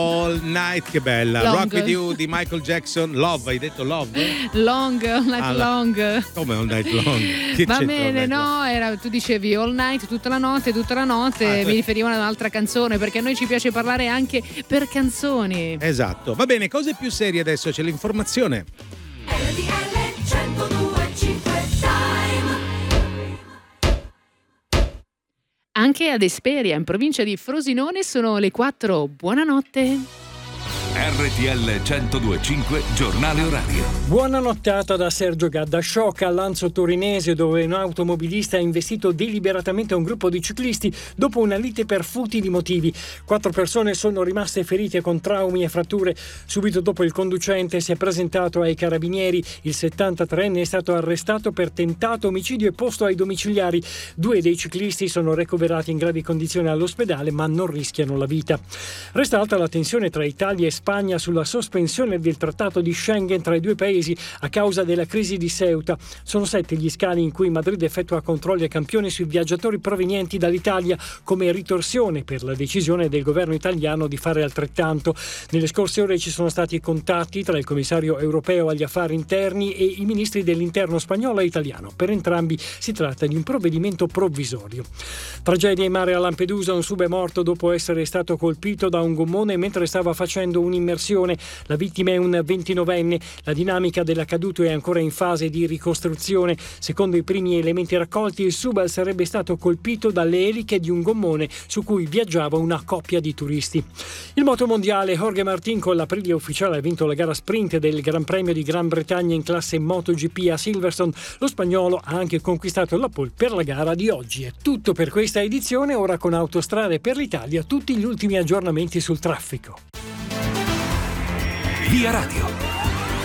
All Night, che bella. Long. Rock With You di Michael Jackson. Love, hai detto Love? Long, All Night Long. Come All Night Long? Che Va c'entra bene, All Night no, tu dicevi All Night, tutta la notte, mi riferivo a un'altra canzone, perché a noi ci piace parlare anche per canzoni. Esatto. Va bene, cose più serie adesso, c'è l'informazione. Anche ad Esperia, in provincia di Frosinone, sono le 4. Buonanotte. RTL 102.5 Giornale Orario. Buonanottata da Sergio Gadda. Shock a Lanzo Torinese, dove un automobilista ha investito deliberatamente un gruppo di ciclisti dopo una lite per futili motivi. 4 persone sono rimaste ferite con traumi e fratture. Subito dopo il conducente si è presentato ai carabinieri. Il 73enne è stato arrestato per tentato omicidio e posto ai domiciliari. 2 dei ciclisti sono recuperati in gravi condizioni all'ospedale, ma non rischiano la vita. Resta alta la tensione tra Italia e Spagna sulla sospensione del trattato di Schengen tra i due paesi a causa della crisi di Ceuta. Sono 7 gli scali in cui Madrid effettua controlli a campione sui viaggiatori provenienti dall'Italia, come ritorsione per la decisione del governo italiano di fare altrettanto. Nelle scorse ore ci sono stati contatti tra il commissario europeo agli affari interni e i ministri dell'interno spagnolo e italiano. Per entrambi si tratta di un provvedimento provvisorio. Tragedia in mare a Lampedusa, un sub è morto dopo essere stato colpito da un gommone mentre stava facendo un'immersione. La vittima è un 29enne. La dinamica dell'accaduto è ancora in fase di ricostruzione. Secondo i primi elementi raccolti, il sub sarebbe stato colpito dalle eliche di un gommone su cui viaggiava una coppia di turisti. Il motomondiale, Jorge Martin con l'Aprilia ufficiale ha vinto la gara sprint del Gran Premio di Gran Bretagna in classe MotoGP a Silverstone. Lo spagnolo ha anche conquistato la pole per la gara di oggi. È tutto per questa edizione. Ora con Autostrade per l'Italia tutti gli ultimi aggiornamenti sul traffico. Via Radio.